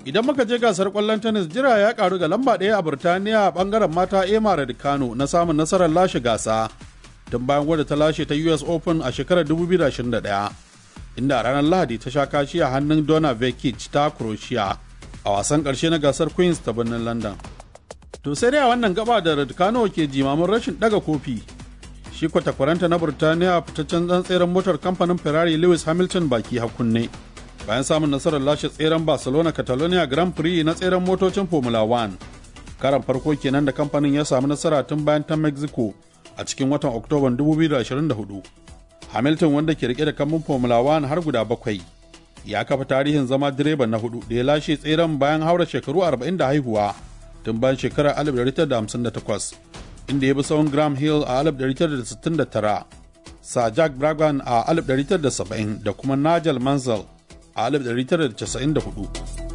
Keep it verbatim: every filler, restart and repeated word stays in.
Idan muka je gasar kwallon tennis, jira ya karu ga lamba ɗaya a Burtaniya a bangaren mata Emma Raducanu na samun nasarar lashe gasa tun bayan wadda ta lashe ta U S Open a shekarar dubu biyu da ashirin da ɗaya, inda a ranar Lahadi ta sha kashi a hannun Donna Vekic ta Croatia a wasan ƙarshe na gasar Queens ta birnin London. To sai dai a wannan gaba da Raducanu ke jimamin rashin ɗaga kofi, shi kwatakwaranta na Burtaniya fitaccen ɗan tseren motar kamfanin Ferrari Lewis Hamilton baki hakunne. Bayan samun nasarar lashe tseren Barcelona Catalonia Grand Prix na tseren motocin Formula one, karan farko kenan da kamfanin ya samu nasara tun bayan ta Mexico a cikin watan Oktoban dubu biyu da ashirin da hudu. Hamilton, wanda ke rike da kambun Formula one har guda bakwai, ya kafa tarihin zama direban na hudu da ya lashe tseren bayan haura shekaru arba'in da haihuwa tun bayan shekarar alif ɗari tara da hamsin da takwas, inda ya bi tsawon Graham Hill a alif ɗari tara da sittin da tara, Sir Jack Brabham a alif ɗari tara da saba'in da kuma Nigel Mansell a alif ɗari tara da casa'in da hudu.